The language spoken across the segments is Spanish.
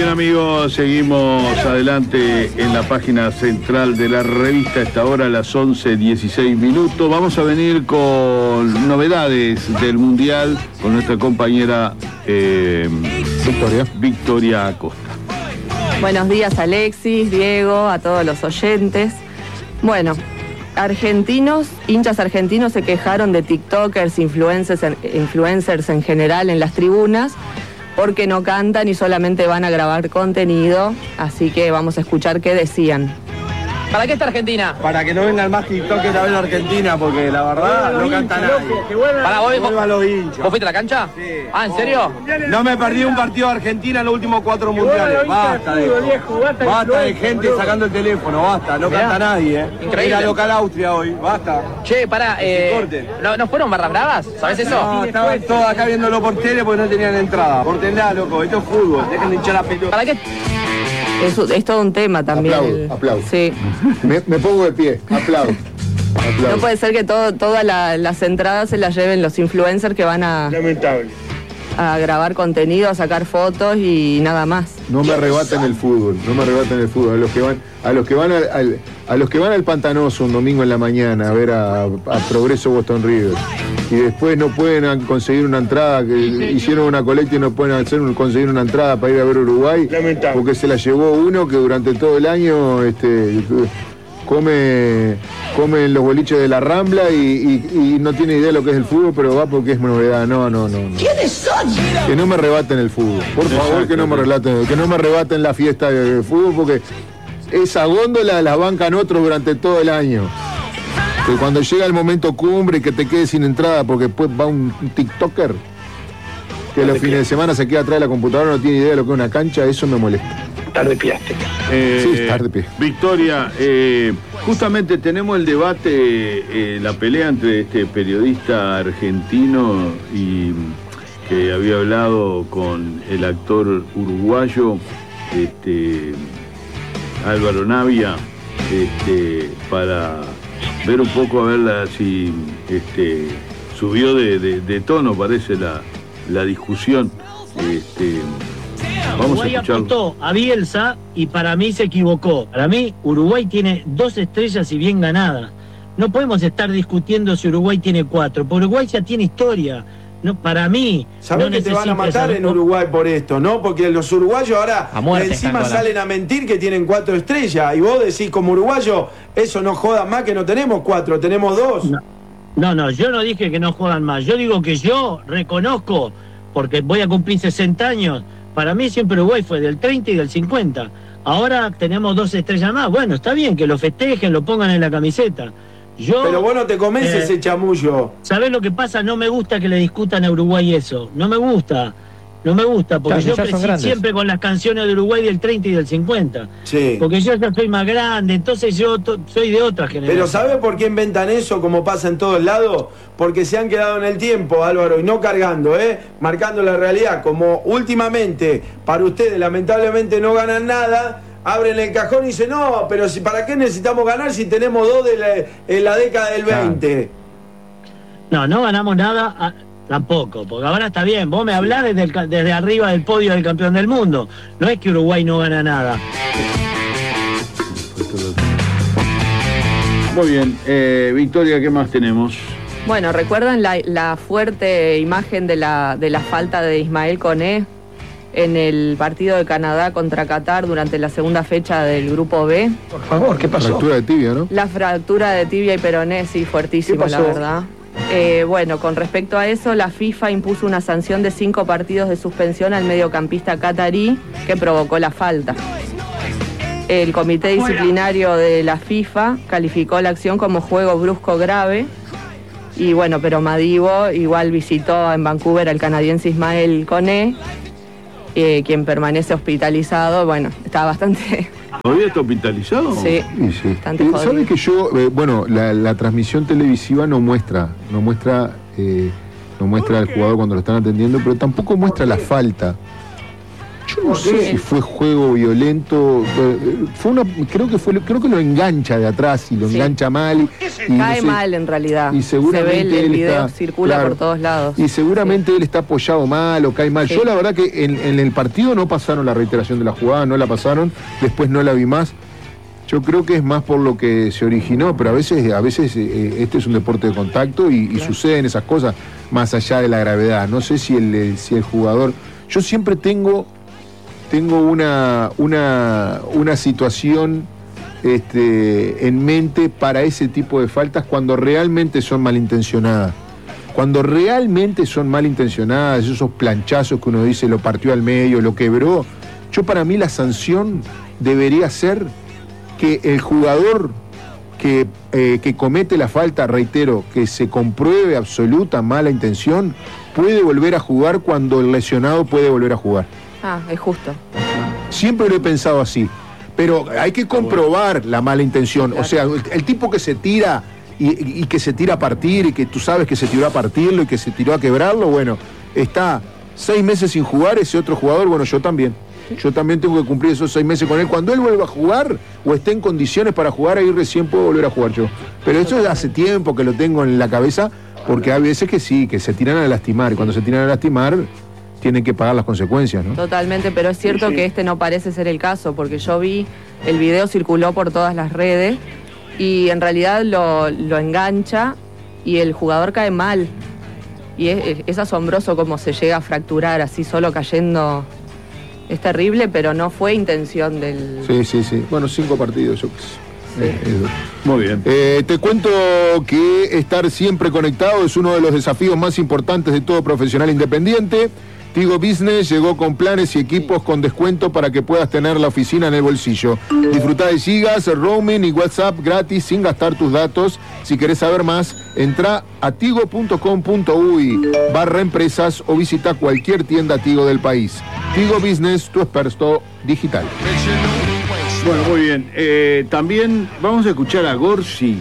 bien, amigos, seguimos adelante en la página central de la revista. A esta hora, a las 11:16 minutos. Vamos a venir con novedades del Mundial con nuestra compañera Victoria Acosta. Buenos días, Alexis, Diego, a todos los oyentes. Bueno, hinchas argentinos se quejaron de tiktokers, influencers en general en las tribunas, porque no cantan y solamente van a grabar contenido, así que vamos a escuchar qué decían. ¿Para qué está Argentina? Para que no vengan más tiktokers a ver a Argentina, porque la verdad no canta nadie. Para vos, los hinchas. ¿Vos fuiste a la cancha? Sí. Ah, ¿en serio? No me perdí un partido de Argentina en los últimos 4 mundiales. Basta de gente sacando el teléfono, basta, no canta nadie. Increíble. Era local Austria hoy, basta. Che, pará, ¿no fueron barras bravas? ¿Sabés eso? No, estaban todos acá viéndolo por tele porque no tenían entrada. Córtenla, loco, esto es fútbol, dejen de hinchar la pelota. ¿Para qué? Es todo un tema también. Aplaudo. Sí. Me pongo de pie, aplaudo. No puede ser que todas las entradas se las lleven los influencers que van a grabar contenido, a sacar fotos y nada más. No me arrebaten el fútbol, A los que van al Pantanoso un domingo en la mañana a ver a Progreso Boston River y después no pueden conseguir una entrada, que hicieron una colecta y no pueden conseguir una entrada para ir a ver Uruguay, porque se la llevó uno que durante todo el año come en los boliches de la Rambla y no tiene idea de lo que es el fútbol, pero va porque es novedad. No. ¿Quiénes son? Que no me arrebaten el fútbol, por favor, que no me arrebaten la fiesta del fútbol, porque esa góndola la bancan otros durante todo el año. Que cuando llega el momento cumbre y que te quedes sin entrada porque después va un tiktoker que los fines de semana se queda atrás de la computadora, no tiene idea de lo que es una cancha, eso me molesta. Estar de pie, Azteca. Sí, estar de pie. Victoria, justamente tenemos el debate, la pelea entre este periodista argentino y que había hablado con el actor uruguayo, Álvaro Navia, para ver un poco, a ver si subió de tono, parece la discusión. Vamos Uruguay a escucharlo. apostó a Bielsa y para mí se equivocó. Para mí Uruguay tiene 2 estrellas y bien ganadas. No podemos estar discutiendo si Uruguay tiene 4, porque Uruguay ya tiene historia. No, para mí. ¿Sabés que te van a matar en Uruguay por esto, no? Porque los uruguayos ahora encima salen a mentir que tienen 4 estrellas. Y vos decís, como uruguayo, eso no joda más, que no tenemos 4, tenemos 2. No, yo no dije que no jodan más. Yo digo que yo reconozco, porque voy a cumplir 60 años. Para mí siempre Uruguay fue del 30 y del 50. Ahora tenemos 2 estrellas más. Bueno, está bien que lo festejen, lo pongan en la camiseta. Pero vos no te comés ese chamullo. ¿Sabés lo que pasa? No me gusta que le discutan a Uruguay eso. No me gusta, porque yo crecí siempre con las canciones de Uruguay del 30 y del 50. Sí. Porque yo ya soy más grande, entonces yo soy de otra generación. Pero ¿sabés por qué inventan eso como pasa en todos lados? Porque se han quedado en el tiempo, Álvaro, y no cargando, marcando la realidad. Como últimamente, para ustedes lamentablemente no ganan nada, abren el cajón y dicen, no, pero ¿para qué necesitamos ganar si tenemos 2 en la década del 20? No ganamos nada tampoco, porque ahora está bien, vos me hablás desde arriba del podio del campeón del mundo. No es que Uruguay no gana nada. Muy bien, Victoria, ¿qué más tenemos? Bueno, ¿recuerdan la fuerte imagen de la falta de Ismael Koné en el partido de Canadá contra Qatar durante la segunda fecha del Grupo B? Por favor, ¿qué pasó? Fractura de tibia, ¿no? La fractura de tibia y peroné, sí, fuertísimo, la verdad. Bueno, con respecto a eso, la FIFA impuso una sanción de 5 partidos de suspensión al mediocampista catarí que provocó la falta. El comité disciplinario de la FIFA calificó la acción como juego brusco grave. Y bueno, pero Madibo igual visitó en Vancouver al canadiense Ismael Koné, quien permanece hospitalizado. Bueno, está bastante... ¿Todavía está hospitalizado? Sí. ¿Sabe que yo, la transmisión televisiva no muestra al jugador cuando lo están atendiendo, pero tampoco muestra la falta? Yo no sé si fue juego violento. Creo que lo engancha de atrás y lo engancha mal. Y cae mal en realidad. Y seguramente se ve el video, circula por todos lados. Y seguramente él está apoyado mal o cae mal. Yo la verdad que en el partido no pasaron la reiteración de la jugada, no la pasaron, después no la vi más. Yo creo que es más por lo que se originó, pero a veces este es un deporte de contacto y suceden esas cosas más allá de la gravedad. No sé si el jugador... Yo siempre tengo una situación en mente para ese tipo de faltas cuando realmente son malintencionadas. Cuando realmente son malintencionadas, esos planchazos que uno dice lo partió al medio, lo quebró. Para mí la sanción debería ser que el jugador que comete la falta, reitero, que se compruebe absoluta mala intención, puede volver a jugar cuando el lesionado puede volver a jugar. Es justo. Siempre lo he pensado así, pero hay que comprobar la mala intención. Claro. O sea, el tipo que se tira y que se tira a partir y que tú sabes que se tiró a partirlo y que se tiró a quebrarlo, bueno, está 6 meses sin jugar ese otro jugador, bueno, yo también. Yo también tengo que cumplir esos 6 meses con él. Cuando él vuelva a jugar o esté en condiciones para jugar, ahí recién puedo volver a jugar yo. Pero eso hace tiempo que lo tengo en la cabeza, porque hay veces que sí, que se tiran a lastimar. Y cuando se tiran a lastimar, tienen que pagar las consecuencias, ¿no? Totalmente, pero es cierto que no parece ser el caso, porque yo vi, el video circuló por todas las redes y en realidad lo engancha y el jugador cae mal. Y es asombroso cómo se llega a fracturar así solo cayendo. Es terrible, pero no fue intención del... Sí. Bueno, 5 partidos, yo Muy bien. Te cuento que estar siempre conectado es uno de los desafíos más importantes de todo profesional independiente. Tigo Business llegó con planes y equipos con descuento para que puedas tener la oficina en el bolsillo. Disfrutá de gigas, roaming y WhatsApp gratis sin gastar tus datos. Si querés saber más, entrá a tigo.com.uy/empresas o visita cualquier tienda Tigo del país. Tigo Business, tu experto digital. Bueno, muy bien. También vamos a escuchar a Gorsi.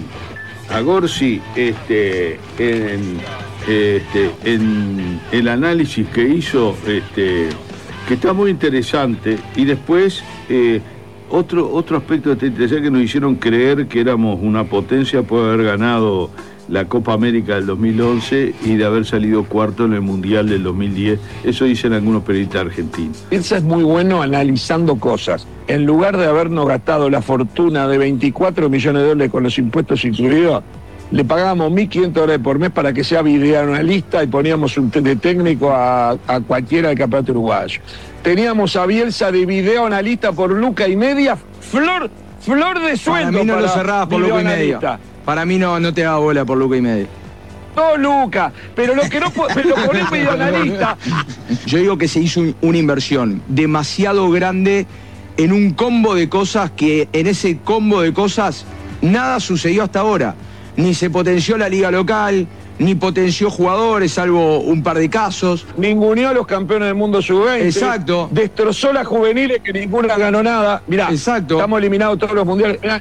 En el análisis que hizo, que está muy interesante, y después otro aspecto de interesante que nos hicieron creer que éramos una potencia por haber ganado la Copa América del 2011 y de haber salido cuarto en el Mundial del 2010. Eso dicen algunos periodistas argentinos. Eso es muy bueno analizando cosas. En lugar de habernos gastado la fortuna de $24 millones con los impuestos incluidos, le pagábamos $1.500 por mes para que sea videoanalista y poníamos un técnico a cualquiera del campeonato uruguayo. Teníamos a Bielsa de videoanalista por lucas y media, flor de sueldo. Para mí no lo cerrabas por lucas y media. Para mí no te daba bola por lucas y media. No, Lucas, pero lo que no lo ponés videoanalista. Yo digo que se hizo una inversión demasiado grande en un combo de cosas que en ese combo de cosas nada sucedió hasta ahora. Ni se potenció la liga local, ni potenció jugadores, salvo un par de casos. Ninguneó a los campeones del mundo sub-20. Exacto. Destrozó las juveniles que ninguna ganó nada. Mirá, exacto. Estamos eliminados todos los mundiales. Mirá,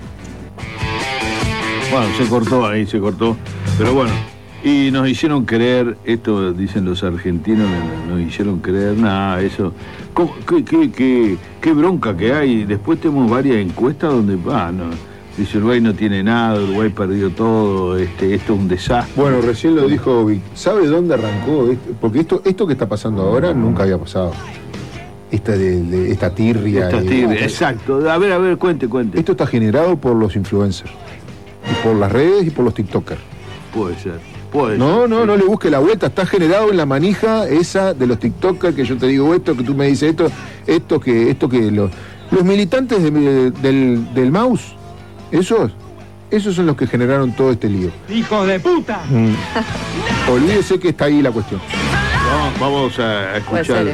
Bueno, se cortó. Pero bueno, y nos hicieron creer, esto dicen los argentinos, nos hicieron creer, nada, eso. Qué bronca que hay. Después tenemos varias encuestas donde, dice Uruguay no tiene nada, Uruguay perdió todo, esto es un desastre. Bueno, recién lo dijo Vic. ¿Sabe dónde arrancó? Porque esto que está pasando ahora nunca había pasado. Esta tirria. Exacto. A ver, cuente. Esto está generado por los influencers. Y por las redes y por los tiktokers. Puede ser. No le busque la vuelta. Está generado en la manija esa de los tiktokers, que yo te digo esto, que tú me dices esto que los militantes del mouse, esos son los que generaron todo este lío. ¡Hijos de puta! Olvídese que está ahí la cuestión. Vamos a escuchar.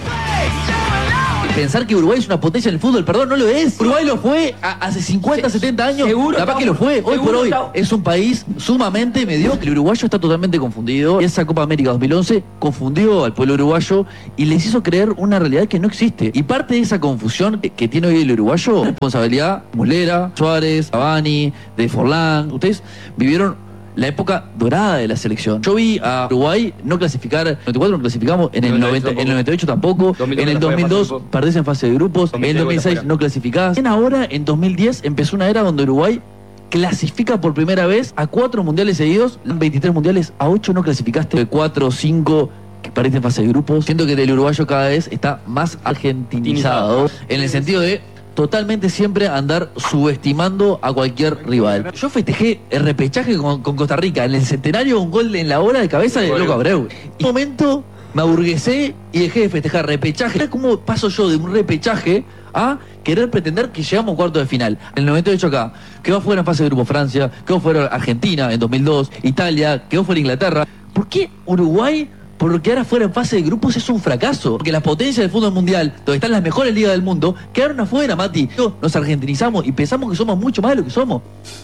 Pensar que Uruguay es una potencia en el fútbol, perdón, no lo es. Uruguay lo fue hace 50, 70 años. Seguro. Capaz que lo fue. Hoy por hoy es un país sumamente mediocre. El uruguayo está totalmente confundido. Esa Copa América 2011 confundió al pueblo uruguayo y les hizo creer una realidad que no existe. Y parte de esa confusión que tiene hoy el uruguayo, responsabilidad Muslera, Suárez, Cavani, de Forlán. Ustedes vivieron la época dorada de la selección. Yo vi a Uruguay no clasificar, en el 94 no clasificamos, en el 98 tampoco, en el 2002 perdés en fase de grupos, en el 2006 no clasificás. Ahora, en 2010, empezó una era donde Uruguay clasifica por primera vez a 4 mundiales seguidos, 23 mundiales, a 8 no clasificaste, de 4 o 5 que perdiste en fase de grupos. Siento que el uruguayo cada vez está más argentinizado, en el sentido de totalmente siempre andar subestimando a cualquier rival. Yo festejé el repechaje con Costa Rica en el centenario, un gol en la hora de cabeza de Loco Abreu. Y en un momento me aburguesé y dejé de festejar repechaje. ¿Cómo paso yo de un repechaje a querer pretender que llegamos a un cuarto de final? En el 98 acá, quedó fuera en fase de grupo Francia, quedó fuera Argentina en 2002, Italia, quedó fuera Inglaterra. ¿Por qué Uruguay, por quedar afuera en fase de grupos, es un fracaso? Porque las potencias del fútbol mundial, donde están las mejores ligas del mundo, quedaron afuera, Mati. Nos argentinizamos y pensamos que somos mucho más de lo que somos.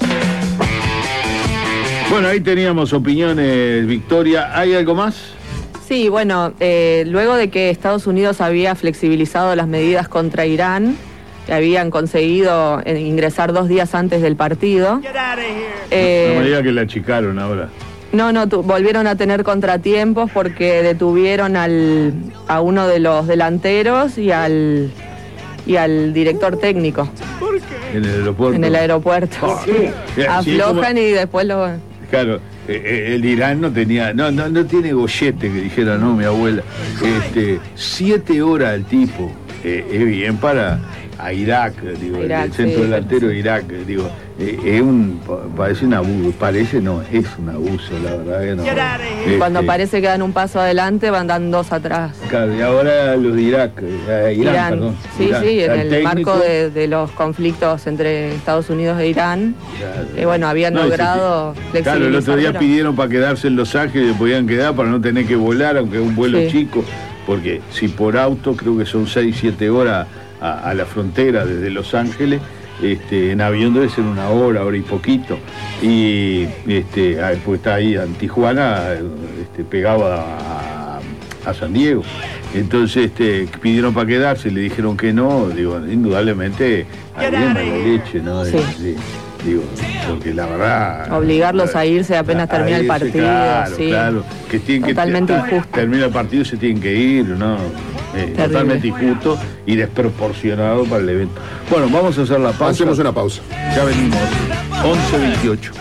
Bueno, ahí teníamos opiniones, Victoria. ¿Hay algo más? Sí, bueno, luego de que Estados Unidos había flexibilizado las medidas contra Irán, que habían conseguido ingresar 2 días antes del partido. No me diga que la achicaron ahora. No, volvieron a tener contratiempos porque detuvieron a uno de los delanteros y al director técnico. ¿Por qué? En el aeropuerto. En el aeropuerto. ¿Por qué? Aflojan y después lo... Claro, el Irán no tiene gollete, que dijera, no, mi abuela. 7 horas el tipo. Es bien para a Irak, digo, Irak, el centro delantero de Irak, digo, parece un abuso, es un abuso, la verdad que no. Cuando parece que dan un paso adelante, van dando 2 atrás. Claro, y ahora los de Irán, perdón. Sí, Irán, sí, en el técnico, marco de los conflictos entre Estados Unidos e Irán, claro, habían logrado flexibilizar. Claro, el otro día pidieron para quedarse en Los Ángeles, podían quedar para no tener que volar, aunque es un vuelo chico, porque si por auto creo que son 6-7 horas a la frontera desde Los Ángeles, en avión debe ser 1 hora, hora y poquito, y pues está ahí en Tijuana, pegado a San Diego. Entonces pidieron para quedarse, le dijeron que no, digo, indudablemente había mala leche, ¿no? Sí. Digo, porque la verdad... Obligarlos a irse apenas termina el partido, claro, que tienen totalmente injusto. Termina el partido, se tienen que ir, ¿no? Totalmente injusto y desproporcionado para el evento. Bueno, vamos a hacer la pausa. Hacemos una pausa. Ya venimos. 11:28.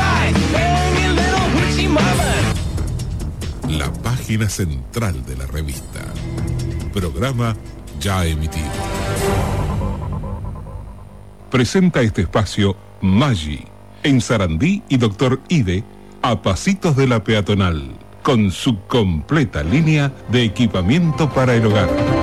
La página central de la revista. Programa ya emitido. Presenta este espacio Maggi, en Sarandí y Doctor Ide, a pasitos de la peatonal, con su completa línea de equipamiento para el hogar.